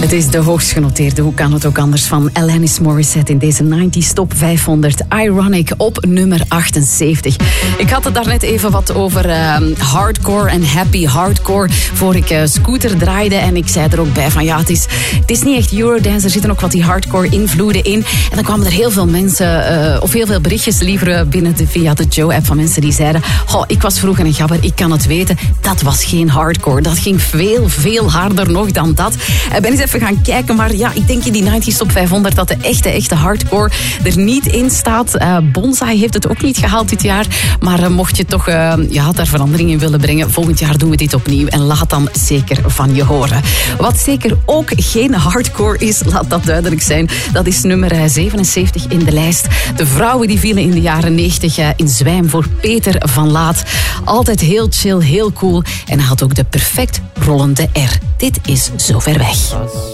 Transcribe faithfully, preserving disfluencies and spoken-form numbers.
Het is de hoogst genoteerde, hoe kan het ook anders, van Alanis Morissette in deze negentig Top vijfhonderd. Ironic op nummer achtenzeventig. Ik had het daarnet even wat over uh, hardcore en happy hardcore voor ik uh, Scooter draaide. En ik zei er ook bij van ja, het is, het is niet echt Eurodance. Er zitten ook wat die hardcore invloeden in. En dan kwamen er heel veel mensen, uh, of heel veel berichtjes liever binnen de, via de Joe-app van mensen die zeiden, oh, ik was vroeger een gabber, ik kan het weten. Dat was geen hardcore. Dat ging veel, veel harder nog dan dat. Ik ben eens even gaan kijken, maar ja, ik denk in die negentig Top vijfhonderd dat de echte, echte hardcore er niet in staat. Uh, Bonsai heeft het ook niet gehaald dit jaar. Maar uh, mocht je toch uh, ja, daar verandering in willen brengen, volgend jaar doen we dit opnieuw. En laat dan zeker van je horen. Wat zeker ook geen hardcore is, laat dat duidelijk zijn. Dat is nummer zevenenzeventig in de lijst. De vrouwen die vielen in de jaren negentig uh, in zwijm voor Peter van Laat. Altijd heel chill, heel cool. En hij had ook de perfect rollende R. Dit is Zo Ver Weg.